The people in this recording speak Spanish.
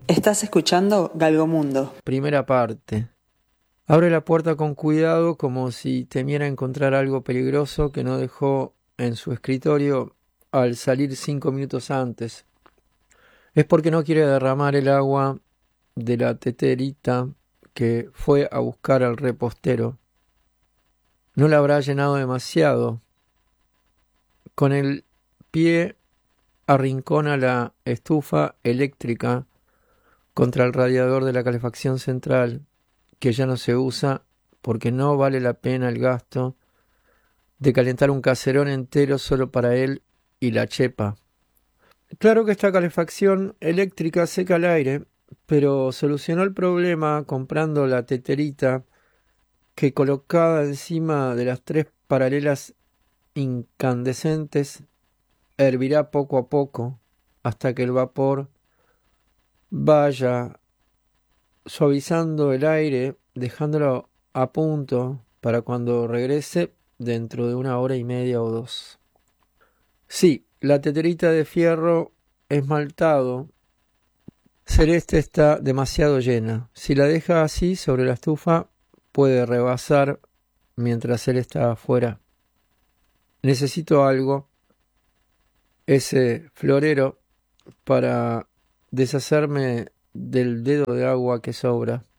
Estás escuchando Galgomundo. Primera parte. Abre la puerta con cuidado como si temiera encontrar algo peligroso que no dejó en su escritorio al salir 5 minutos antes. Es porque no quiere derramar el agua de la teterita que fue a buscar al repostero. No la habrá llenado demasiado. Con el pie arrincona la estufa eléctrica contra el radiador de la calefacción central, que ya no se usa porque no vale la pena el gasto de calentar un caserón entero solo para él y la chepa. Claro que esta calefacción eléctrica seca el aire, pero solucionó el problema comprando la teterita que, colocada encima de las 3 paralelas incandescentes, hervirá poco a poco hasta que el vapor vaya suavizando el aire, dejándolo a punto para cuando regrese dentro de 1 hora y media o 2. Sí, la teterita de fierro esmaltado celeste está demasiado llena. Si la deja así sobre la estufa, puede rebasar mientras él está afuera. Necesito algo, ese florero, para deshacerme del dedo de agua que sobra.